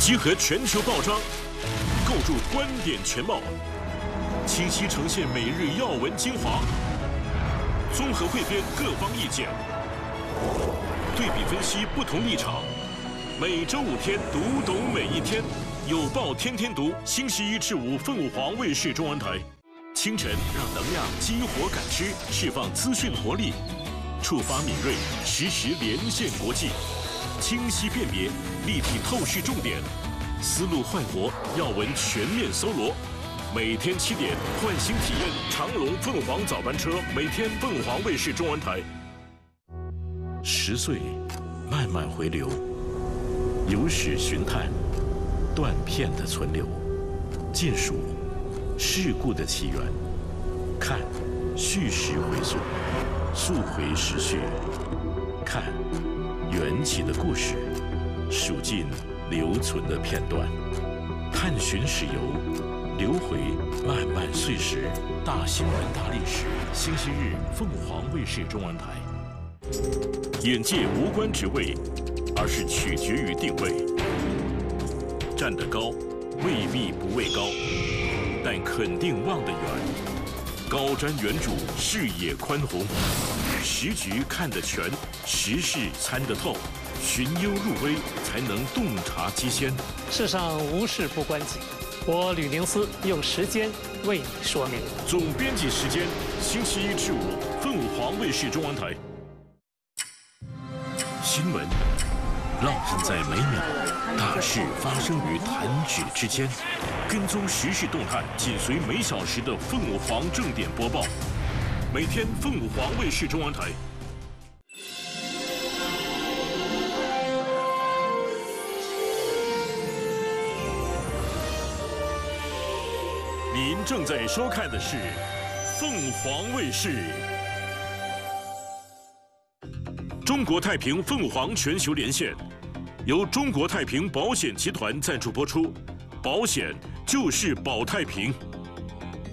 集合全球报章，构筑观点全貌，清晰呈现每日要闻精华，综合汇编各方意见，对比分析不同立场。每周5天，读懂每一天。有报天天读，星期1至5，凤凰卫视中文台。清晨让能量激活感知，释放资讯活力，触发敏锐，实时连线国际，清晰辨别，立体透视重点，思路焕活，要闻全面搜罗。每天7点，换新体验长隆凤凰早班车，每天凤凰卫视中文台。10岁，慢慢回流，有史寻探。断片的存留，尽数事故的起源，看叙事回溯，溯回时序，看缘起的故事，数尽留存的片段，探寻史游，流回漫漫岁时，大新闻大历史。星期日，凤凰卫视中文台。眼界无关职位，而是取决于定位。站得高，未必不畏高，但肯定望得远。高瞻远瞩，视野宽宏，时局看得全，时事参得透，寻幽入微，才能洞察机先。 世上无事不关己，我吕宁思用时间为你说明。 总编辑时间，星期1至5，凤凰卫视中文台。新闻烙印在每秒，大事发生于弹指之间。跟踪时事动态，紧随每小时的凤凰正点播报。每天凤凰卫视中文台。您正在收看的是凤凰卫视。中国太平凤凰全球连线，由中国太平保险集团赞助播出。保险就是保太平。